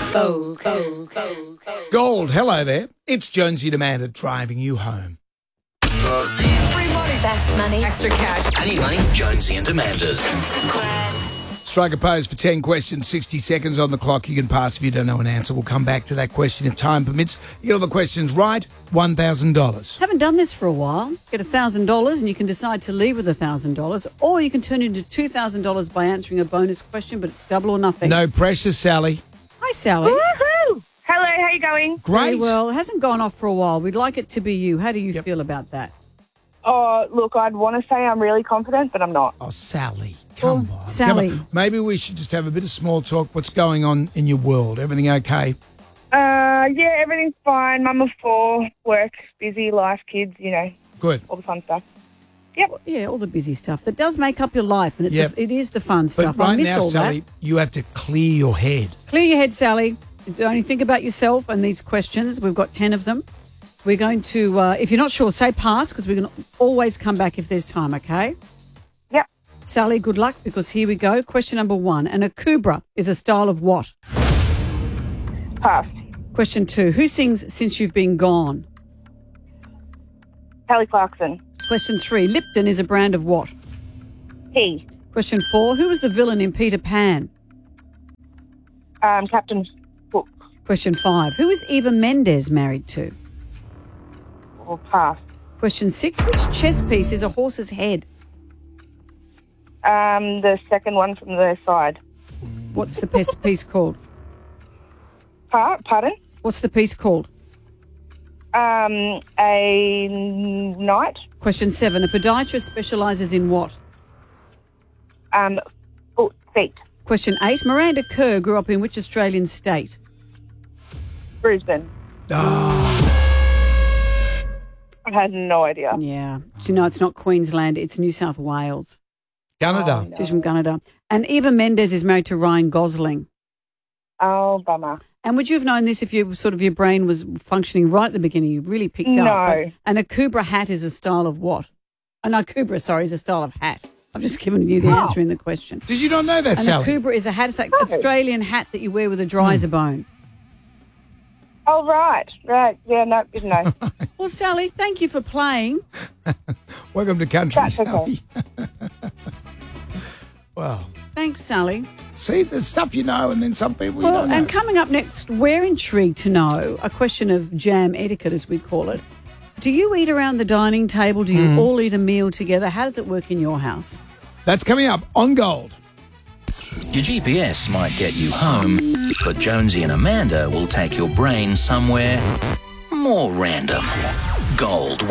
Gold, hello there. It's Jonesy and Amanda driving you home. Free money. Best money. Extra cash. I need money. Jonesy and Amanda's. Strike a pose for 10 questions, 60 seconds on the clock. You can pass if you don't know an answer. We'll come back to that question if time permits. You get all the questions right, $1,000. Haven't done this for a while. Get $1,000 and you can decide to leave with $1,000, or you can turn it into $2,000 by answering a bonus question, but it's double or nothing. No pressure, Sally. Hi, Sally. Woohoo! Hello, how you going? Great. Very well. It hasn't gone off for a while. We'd like it to be you. How do you feel about that? Oh, look, I'd want to say I'm really confident, but I'm not. Oh, Sally, come on. Sally. Come on. Maybe we should just have a bit of small talk. What's going on in your world? Everything okay? Yeah, everything's fine. Mum of 4, work, busy, life, kids, you know, Good. all the fun stuff. Yep. Yeah, all the busy stuff. That does make up your life, and it's Yep. it is the fun But stuff. I right miss now, all Sally, that. you have to clear your head. Clear your head, Sally. Only think about yourself and these questions. We've got 10 of them. We're going to, if you're not sure, say pass, because we can always come back if there's time, okay? Yep. Sally, good luck, because here we go. Question number 1. An akubra is a style of what? Pass. Question 2. Who sings Since You've Been Gone? Kelly Clarkson. Question 3. Lipton is a brand of what? He. Question 4. Who was the villain in Peter Pan? Captain Hook. Question 5. Who is Eva Mendes married to? Or pass. Question 6. Which chess piece is a horse's head? The second one from the side. What's the piece called? Pardon? What's the piece called? A knight. Question 7. A podiatrist specialises in what? Feet. Question 8. Miranda Kerr grew up in which Australian state? Brisbane. I had no idea. Yeah. Do you know it's not Queensland, it's New South Wales. Canada. She's from Canada. And Eva Mendes is married to Ryan Gosling. Oh, bummer. And would you have known this if your brain was functioning right at the beginning? You really picked up. No. But an akubra hat is a style of what? An akubra, sorry, is a style of hat. I've just given you the answer in the question. Did you not know that, An Sally? akubra is a hat. It's like an Australian hat that you wear with a dryzer bone. Oh, right. Right. Yeah, no, didn't know. Well, Sally, thank you for playing. Welcome to country, That's okay. Sally. Wow. Thanks, Sally. See, there's stuff you know, and then some people you Well, don't know. and coming up next, we're intrigued to know a question of jam etiquette, as we call it. Do you eat around the dining table? Do you all eat a meal together? How does it work in your house? That's coming up on Gold. Your GPS might get you home, but Jonesy and Amanda will take your brain somewhere more random. Gold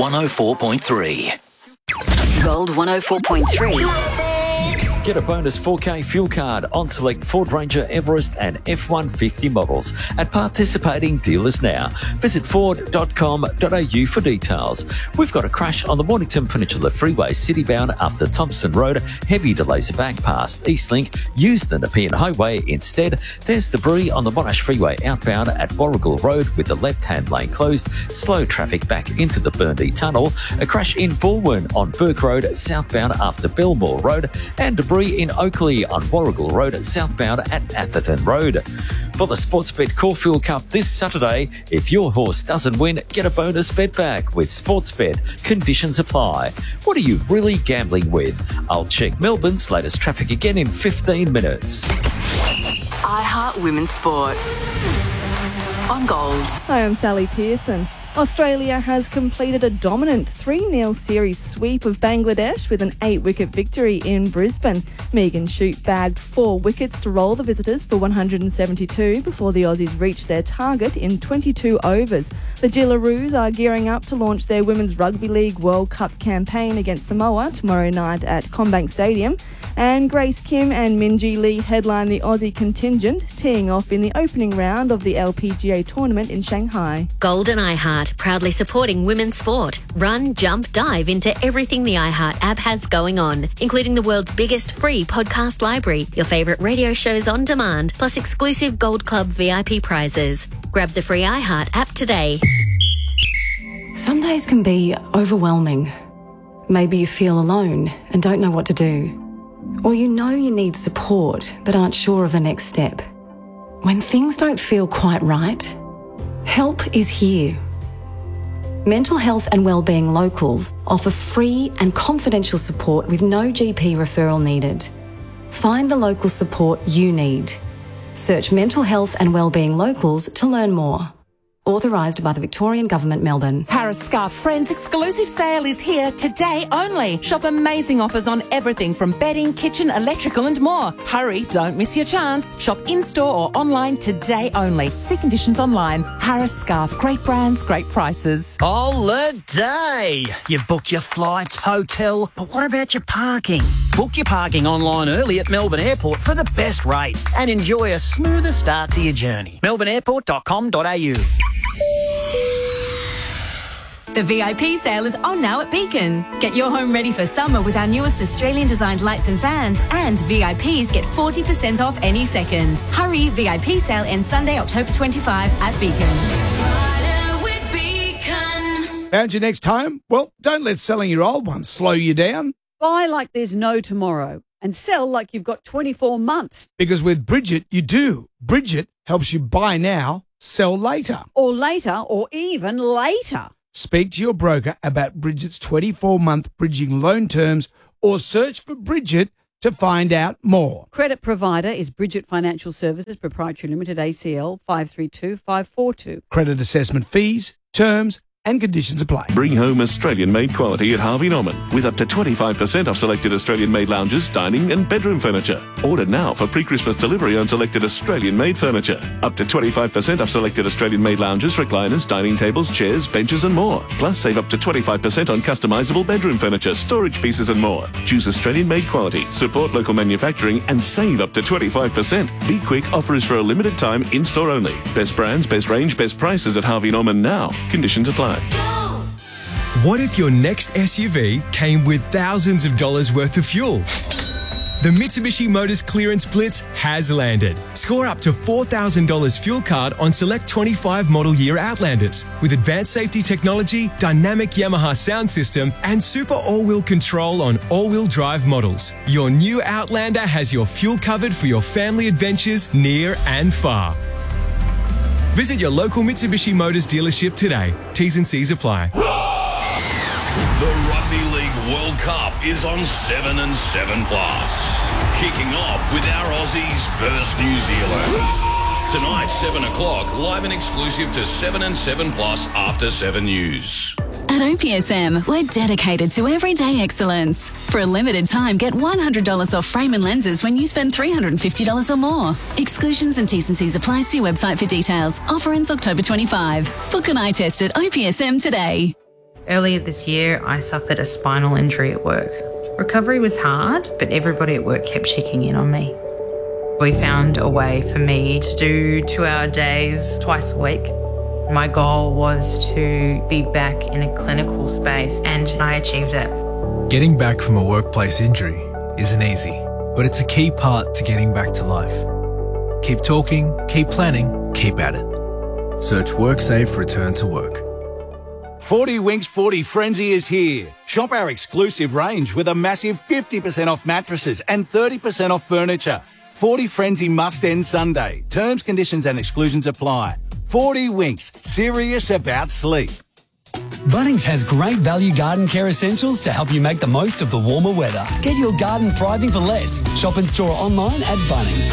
104.3. Gold 104.3. Get a bonus 4K fuel card on select Ford Ranger, Everest and F-150 models at participating dealers now. Visit ford.com.au for details. We've got a crash on the Mornington Peninsula Freeway citybound after Thompson Road. Heavy delays are back past Eastlink. Use the Nepean Highway instead. There's debris on the Monash Freeway outbound at Warrigal Road with the left-hand lane closed. Slow traffic back into the Burnley Tunnel. A crash in Bulwen on Burke Road southbound after Belmore Road. And debris in Oakley on Warrigal Road southbound at Atherton Road. For the Sportsbet Caulfield Cup this Saturday, if your horse doesn't win, get a bonus bet back with Sportsbet. Conditions apply. What are you really gambling with? I'll check Melbourne's latest traffic again in 15 minutes. iHeart Women's Sport. On Gold. Hi, I'm Sally Pearson. Australia has completed a dominant 3-0 series sweep of Bangladesh with an 8-wicket victory in Brisbane. Megan Shute bagged 4 wickets to roll the visitors for 172 before the Aussies reached their target in 22 overs. The Jillaroos are gearing up to launch their Women's Rugby League World Cup campaign against Samoa tomorrow night at CommBank Stadium. And Grace Kim and Minjee Lee headline the Aussie contingent, teeing off in the opening round of the LPGA tournament in Shanghai. Gold and iHeart, proudly supporting women's sport. Run, jump, dive into everything the iHeart app has going on, including the world's biggest free podcast library, your favourite radio shows on demand, plus exclusive Gold Club VIP prizes. Grab the free iHeart app today. Some days can be overwhelming. Maybe you feel alone and don't know what to do. Or you know you need support but aren't sure of the next step. When things don't feel quite right, help is here. Mental Health and Wellbeing Locals offer free and confidential support with no GP referral needed. Find the local support you need. Search Mental Health and Wellbeing Locals to learn more. Authorised by the Victorian Government, Melbourne. Harris Scarf Friends exclusive sale is here today only. Shop amazing offers on everything from bedding, kitchen, electrical and more. Hurry, don't miss your chance. Shop in-store or online today only. See conditions online. Harris Scarf, great brands, great prices. Holiday! You've booked your flights, hotel, but what about your parking? Book your parking online early at Melbourne Airport for the best rates and enjoy a smoother start to your journey. melbourneairport.com.au. The VIP sale is on now at Beacon. Get your home ready for summer with our newest Australian-designed lights and fans, and VIPs get 40% off any second. Hurry, VIP sale ends Sunday, October 25 at Beacon. Found your next home? Well, don't let selling your old one slow you down. Buy like there's no tomorrow and sell like you've got 24 months. Because with Bridget, you do. Bridget helps you buy now, sell later. Or later, or even later. Speak to your broker about Bridget's 24-month bridging loan terms or search for Bridget to find out more. Credit provider is Bridget Financial Services Proprietary Limited, ACL 532542. Credit assessment fees, terms and conditions apply. Bring home Australian-made quality at Harvey Norman with up to 25% off selected Australian-made lounges, dining and bedroom furniture. Order now for pre-Christmas delivery on selected Australian-made furniture. Up to 25% off selected Australian-made lounges, recliners, dining tables, chairs, benches and more. Plus save up to 25% on customisable bedroom furniture, storage pieces and more. Choose Australian-made quality, support local manufacturing and save up to 25%. Be quick, offer is for a limited time, in-store only. Best brands, best range, best prices at Harvey Norman now. Conditions apply. What if your next SUV came with thousands of dollars worth of fuel? The Mitsubishi Motors Clearance Blitz has landed. Score up to $4,000 fuel card on select 25 model year Outlanders with advanced safety technology, dynamic Yamaha sound system and super all-wheel control on all-wheel drive models. Your new Outlander has your fuel covered for your family adventures near and far. Visit your local Mitsubishi Motors dealership today. T's and C's apply. The Rugby League World Cup is on 7 and 7 Plus. Kicking off with our Aussies versus New Zealand. Tonight, 7 o'clock, live and exclusive to 7 and 7 Plus after 7 News. At OPSM, we're dedicated to everyday excellence. For a limited time, get $100 off frame and lenses when you spend $350 or more. Exclusions and T's and C's apply. See website for details. Offer ends October 25. Book an eye test at OPSM today. Earlier this year, I suffered a spinal injury at work. Recovery was hard, but everybody at work kept checking in on me. We found a way for me to do 2-hour days twice a week. My goal was to be back in a clinical space, and I achieved that. Getting back from a workplace injury isn't easy, but it's a key part to getting back to life. Keep talking, keep planning, keep at it. Search WorkSafe Return to Work. 40 Winks 40 Frenzy is here. Shop our exclusive range with a massive 50% off mattresses and 30% off furniture. 40 Frenzy must end Sunday. Terms, conditions and exclusions apply. 40 Winks, serious about sleep. Bunnings has great value garden care essentials to help you make the most of the warmer weather. Get your garden thriving for less. Shop and store online at Bunnings.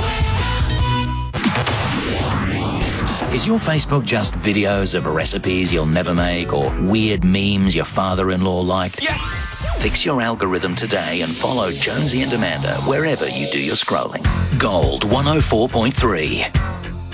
Is your Facebook just videos of recipes you'll never make or weird memes your father-in-law liked? Yes! Fix your algorithm today and follow Jonesy and Amanda wherever you do your scrolling. Gold 104.3.